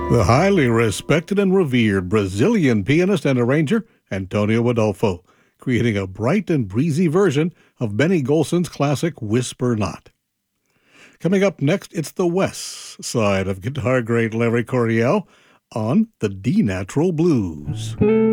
The highly respected and revered Brazilian pianist and arranger Antonio Adolfo, creating a bright and breezy version of Benny Golson's classic Whisper Not. Coming up next, it's the west side of guitar great Larry Coryell on the D Natural Blues.